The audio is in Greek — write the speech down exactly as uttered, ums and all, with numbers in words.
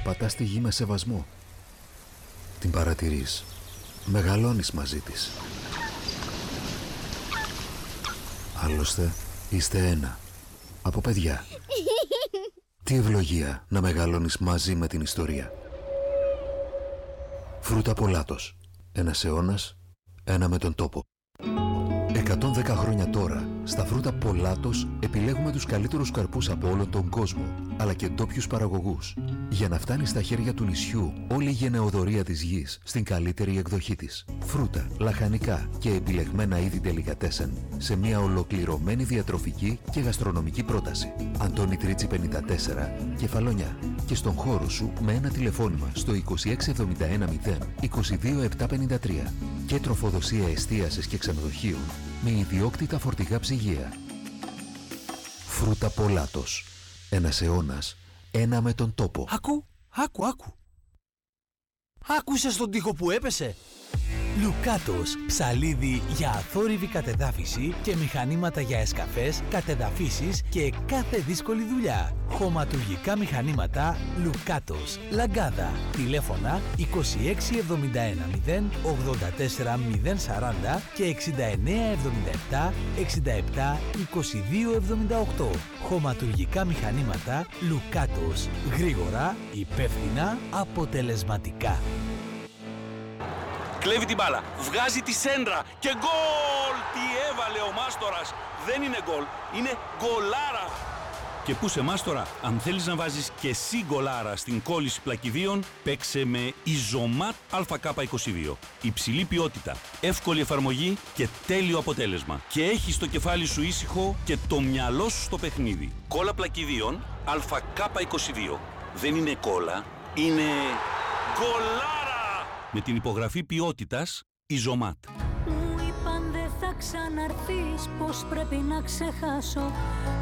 πατάς τη γη με σεβασμό. Την παρατηρείς. Μεγαλώνεις μαζί της. Άλλωστε, είστε ένα. Από παιδιά. Τι ευλογία να μεγαλώνεις μαζί με την ιστορία. Φρούτα Πολάτος. Ένας αιώνας, ένα με τον τόπο. εκατόν δέκα χρόνια τώρα, στα Φρούτα Πολάτος επιλέγουμε τους καλύτερους καρπούς από όλο τον κόσμο, αλλά και ντόπιους παραγωγούς, για να φτάνει στα χέρια του νησιού όλη η γενεοδορία της γης στην καλύτερη εκδοχή της. Φρούτα, λαχανικά και επιλεγμένα είδη ντελικατέσεν σε μια ολοκληρωμένη διατροφική και γαστρονομική πρόταση. Αντώνη Τρίτσι πενήντα τέσσερα, Κεφαλονιά. Και στον χώρο σου με ένα τηλεφώνημα στο είκοσι έξι εβδομήντα ένα μηδέν είκοσι δύο επτακόσια πενήντα τρία και τροφοδοσία εστίασης και ξενοδοχείων με ιδιόκτητα φορτηγά ψυγεία. Φρούτα Πολάτος. Ένας αιώνας, ένα με τον τόπο. Άκου, άκου, άκου. Άκουσες τον τοίχο που έπεσε? Λουκάτος, ψαλίδι για αθόρυβη κατεδάφιση και μηχανήματα για εσκαφές, κατεδαφίσεις και κάθε δύσκολη δουλειά. Χωματουργικά μηχανήματα Λουκάτος, Λαγκάδα. Τηλέφωνα είκοσι έξι εβδομήντα ένα μηδέν ογδόντα τέσσερα μηδέν σαράντα και εξήντα εννέα εβδομήντα επτά εξήντα επτά είκοσι δύο εβδομήντα οκτώ. Χωματουργικά μηχανήματα Λουκάτος. Γρήγορα, υπεύθυνα, αποτελεσματικά. Κλέβει την μπάλα, βγάζει τη σέντρα και γκολ! Τι έβαλε ο Μάστορας! Δεν είναι γκολ, είναι γκολάρα! Και πού σε Μάστορα, αν θέλεις να βάζεις και εσύ γκολάρα στην κόλληση πλακιδίων, παίξε με Ιζωμάτ Α Κ είκοσι δύο. Υψηλή ποιότητα, εύκολη εφαρμογή και τέλειο αποτέλεσμα. Και έχεις το κεφάλι σου ήσυχο και το μυαλό σου στο παιχνίδι. Κόλλα πλακιδίων Α Κ είκοσι δύο. Δεν είναι κόλλα, είναι γκολάρα! Με την υπογραφή ποιότητας Ιζωμάτ. Μου είπαν δεν θα ξαναρθείς, πως πρέπει να ξεχάσω.